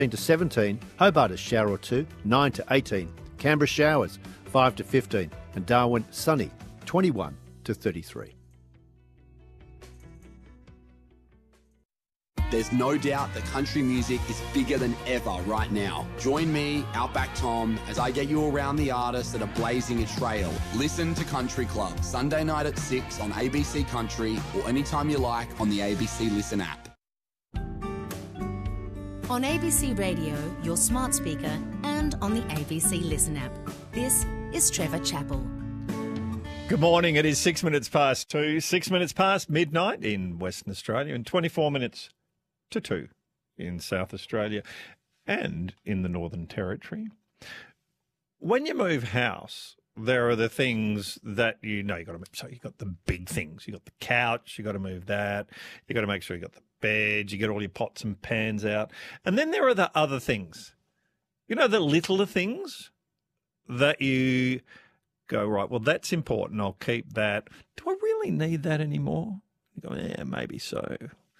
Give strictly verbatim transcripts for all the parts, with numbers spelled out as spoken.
to seventeen, Hobart a shower or two, nine to eighteen, Canberra showers, five to fifteen, and Darwin sunny, twenty-one to thirty-three. There's no doubt that country music is bigger than ever right now. Join me, Outback Tom, as I get you around the artists that are blazing a trail. Listen to Country Club, Sunday night at six on A B C Country or anytime you like on the A B C Listen app. On A B C Radio, your smart speaker, and on the A B C Listen app. This is Trevor Chappell. Good morning. It is six minutes past two, six minutes past midnight in Western Australia, and twenty-four minutes to two in South Australia and in the Northern Territory. When you move house, there are the things that you know you got to move. So you got the big things. You got the couch. You got to move that. You got to make sure you got the bed. You get all your pots and pans out. And then there are the other things. You know, the littler things that you go, right, well, that's important. I'll keep that. Do I really need that anymore? You go, yeah, maybe so.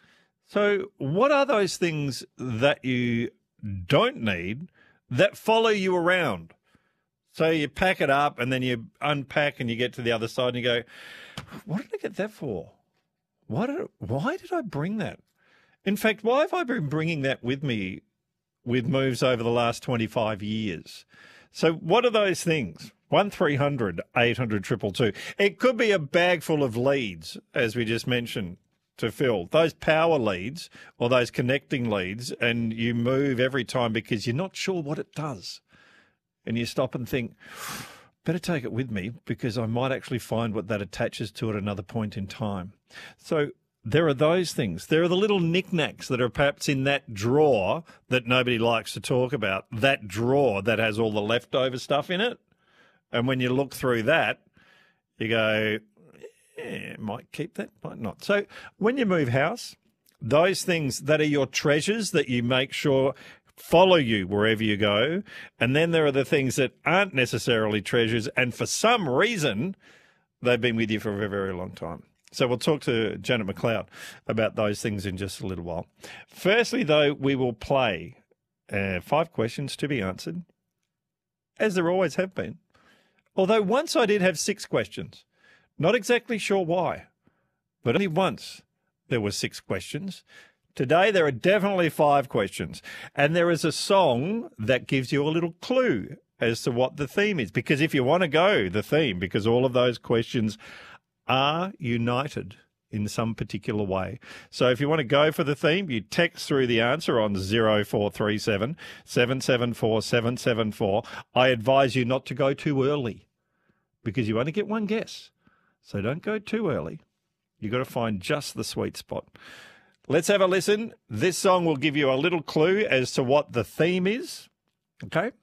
So what are those things that you don't need that follow you around? So you pack it up and then you unpack and you get to the other side and you go, what did I get that for? Why did, it, why did I bring that? In fact, why have I been bringing that with me with moves over the last twenty-five years? So what are those things? one three hundred eight hundred two two two. It could be a bag full of leads, as we just mentioned, to fill. Those power leads or those connecting leads, and you move every time because you're not sure what it does. And you stop and think, better take it with me because I might actually find what that attaches to at another point in time. So there are those things. There are the little knickknacks that are perhaps in that drawer that nobody likes to talk about, that drawer that has all the leftover stuff in it. And when you look through that, you go, yeah, might keep that, might not. So when you move house, those things that are your treasures that you make sure follow you wherever you go. And then there are the things that aren't necessarily treasures, and for some reason, they've been with you for a very, very long time. So we'll talk to Janet McLeod about those things in just a little while. Firstly, though, we will play uh, five questions to be answered, as there always have been. Although once I did have six questions. Not exactly sure why, but only once there were six questions. Today there are definitely five questions, and there is a song that gives you a little clue as to what the theme is, because if you want to go the theme, because all of those questions are united in some particular way. So if you want to go for the theme, you text through the answer on zero four three seven, seven seven four, seven seven four. I advise you not to go too early because you only get one guess. So don't go too early. You've got to find just the sweet spot. Let's have a listen. This song will give you a little clue as to what the theme is, okay?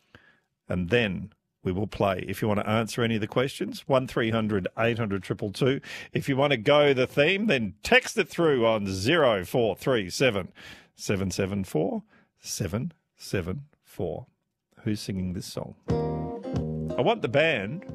And then we will play. If you want to answer any of the questions, one three hundred eight hundred two two two. If you want to go the theme, then text it through on zero four three seven, seven seven four, seven seven four. Who's singing this song? I want the band